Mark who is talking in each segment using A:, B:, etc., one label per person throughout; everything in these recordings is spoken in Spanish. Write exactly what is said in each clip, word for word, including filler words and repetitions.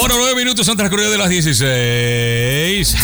A: Bueno, nueve minutos han transcurrido de las dieciséis.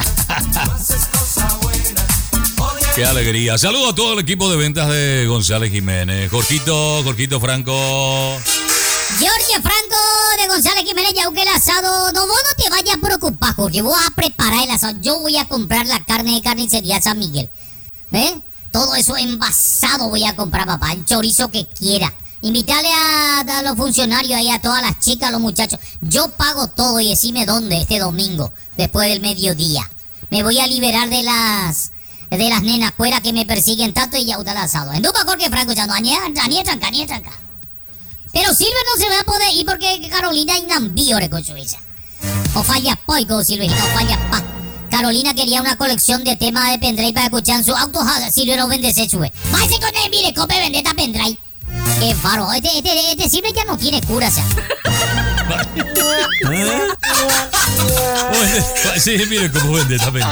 A: Qué alegría. Saludo a todo el equipo de ventas de González Jiménez. Jorgito, Jorgito Franco.
B: Giorgio Franco de González Jiménez, ya que el asado, no, vos no te vayas a preocupar, Jorge, vos vas a preparar el asado. Yo voy a comprar la carne de carnicería San Miguel. ¿Eh? Todo eso envasado voy a comprar, papá, el chorizo que quiera. Invítale a, a los funcionarios ahí, a todas las chicas, a los muchachos. Yo pago todo y decime dónde este domingo, después del mediodía. Me voy a liberar de las de las nenas fuera que me persiguen tanto y ya está el asado. En Dupa Jorge Franco, ya no, ni tranca, ni tranca. Pero Silver no se va a poder ir porque Carolina inambío con Suiza. O falla poico, Silver, no falla pa. Carolina quería una colección de temas de pendrive para escuchar en su auto. Silver no vende se sube. Váyase con él, mire, come vendetta pendrive. Qué faro, este, este, este Silver ya no tiene cura, o sea.
A: Sí, mire cómo vende también.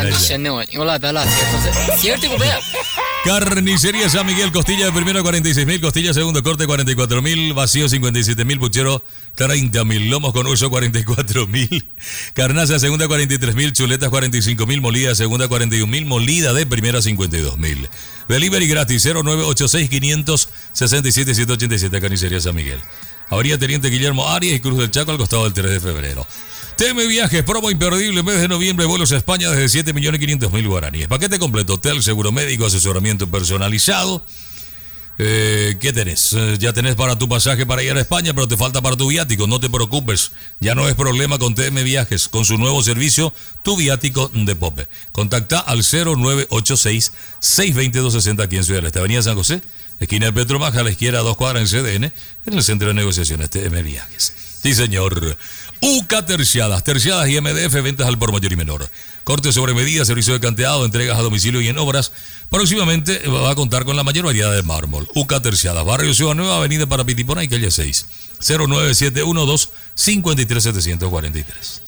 A: Carnicería San Miguel, costilla de primero cuarenta y seis mil, costilla segundo corte cuarenta y cuatro mil, vacío cincuenta y siete mil, puchero treinta mil, lomos con uso cuarenta y cuatro mil, carnaza segunda cuarenta y tres mil, chuletas cuarenta y cinco mil, molida segunda cuarenta y un mil, molida de primera cincuenta y dos mil. Delivery gratis cero nueve ocho seis, quinientos sesenta y siete, ciento ochenta y siete, Carnicería San Miguel. Avenida Teniente Guillermo Arias y Cruz del Chaco al costado del tres de febrero. T M Viajes, promo imperdible, mes de noviembre, vuelos a España desde siete millones quinientos mil guaraníes. Paquete completo, hotel, seguro médico, asesoramiento personalizado. Eh, ¿Qué tenés? Eh, ya tenés para tu pasaje para ir a España, pero te falta para tu viático. No te preocupes, ya no es problema con T M Viajes. Con su nuevo servicio, tu viático de Pope. Contacta al cero nueve ocho seis, seis dos dos, dos seis cero aquí en Ciudad del Este. Avenida San José, esquina de Petromaja, a la izquierda, dos cuadras en C D N, en el centro de negociaciones T M Viajes. Sí, señor. U K Terciadas, terciadas y M D F, ventas al por mayor y menor. Corte sobre medida, servicio de canteado, entregas a domicilio y en obras. Próximamente va a contar con la mayor variedad de mármol. U K Terciadas, Barrio Ciudad Nueva, Avenida Parapitipona y calle seis. cero nueve siete uno dos, cinco tres siete cuatro tres.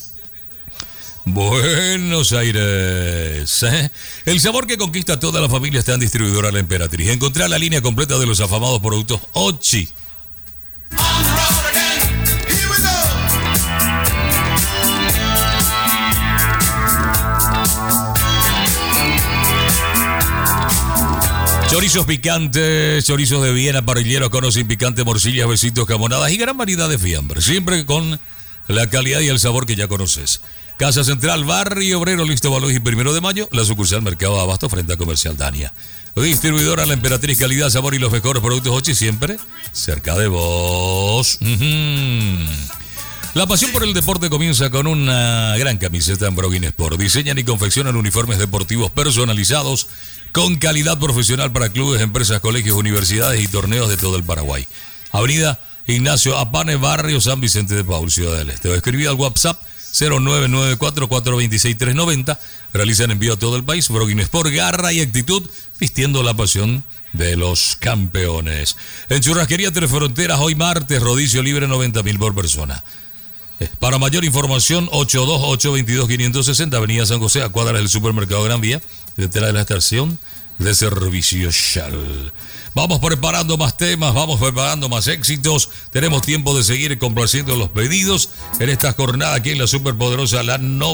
A: Buenos Aires. ¿eh? El sabor que conquista a toda la familia está en Distribuidora La Emperatriz. Encontrar la línea completa de los afamados productos Ochi. Chorizos picantes, chorizos de Viena, parrilleros con o sin picante, morcillas, besitos, jamonadas y gran variedad de fiambres. Siempre con la calidad y el sabor que ya conoces. Casa Central, Barrio Obrero, Listo Valores y Primero de Mayo, la sucursal Mercado de Abasto frente a Comercial Dania. Distribuidora La Emperatriz, calidad, sabor y los mejores productos Ochi siempre cerca de vos. Uh-huh. La pasión por el deporte comienza con una gran camiseta en Broguin Sport. Diseñan y confeccionan uniformes deportivos personalizados con calidad profesional para clubes, empresas, colegios, universidades y torneos de todo el Paraguay. Avenida Ignacio Apane, Barrio San Vicente de Paul, Ciudad del Este. O escribí al WhatsApp cero nueve nueve cuatro, cuatro dos seis, tres nueve cero. Realizan envío a todo el país. Broguin Sport, garra y actitud, vistiendo la pasión de los campeones. En Churrasquería Tres Fronteras, hoy martes, rodicio libre noventa mil por persona. Para mayor información, ocho dos ocho, veintidós, quinientos sesenta, Avenida San José, a cuadras del Supermercado Gran Vía, detrás de la estación de servicio Shell. Vamos preparando más temas, vamos preparando más éxitos. Tenemos tiempo de seguir complaciendo los pedidos en esta jornada aquí en la superpoderosa La No.